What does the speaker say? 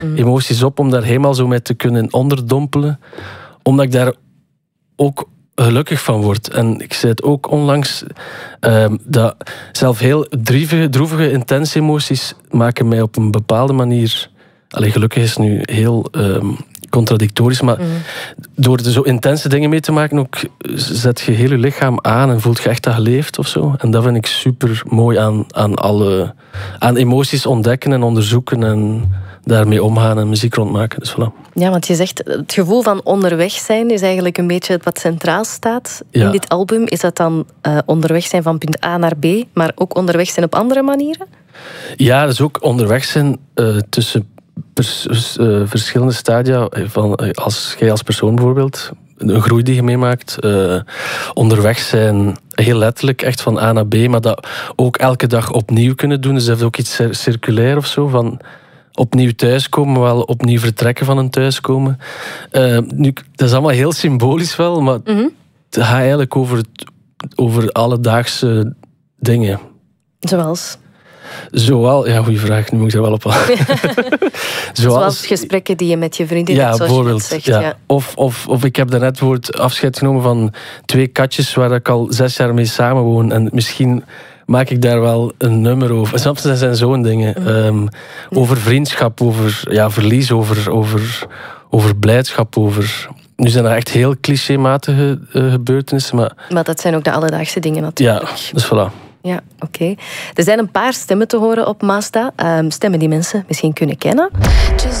emoties op om daar helemaal zo mee te kunnen onderdompelen. Omdat ik daar ook gelukkig van word. En ik zei het ook onlangs, dat zelf heel droevige, intense emoties maken mij op een bepaalde manier... gelukkig is het nu heel contradictorisch, maar door er zo intense dingen mee te maken, ook zet je heel je lichaam aan en voelt je echt dat je leeft of zo. En dat vind ik super mooi aan emoties ontdekken en onderzoeken en daarmee omgaan en muziek rondmaken. Dus voilà. Ja, want je zegt, het gevoel van onderweg zijn is eigenlijk een beetje wat centraal staat in dit album. Is dat dan onderweg zijn van punt A naar B, maar ook onderweg zijn op andere manieren? Ja, dus ook onderweg zijn tussen verschillende stadia. Als jij als persoon bijvoorbeeld, een groei die je meemaakt, onderweg zijn, heel letterlijk, echt van A naar B, maar dat ook elke dag opnieuw kunnen doen. Dus dat heeft ook iets circulair of zo, van opnieuw thuiskomen, maar wel opnieuw vertrekken van een thuiskomen. Nu, dat is allemaal heel symbolisch wel, maar het gaat eigenlijk over alledaagse dingen. Zoals? Ja, goede vraag, nu moet ik er wel op. Zoals gesprekken die je met je vriendin hebt, zoals bijvoorbeeld, je zegt. Ja. Ja. Of ik heb daarnet afscheid genomen van 2 katjes waar ik al 6 jaar mee samenwoon. En misschien maak ik daar wel een nummer over. Soms zijn zo'n dingen. Over vriendschap, over verlies, over blijdschap, Nu zijn dat echt heel clichématige gebeurtenissen. Maar dat zijn ook de alledaagse dingen natuurlijk. Ja, dus voilà. Ja, oké. Er zijn een paar stemmen te horen op Mazda. Stemmen die mensen misschien kunnen kennen.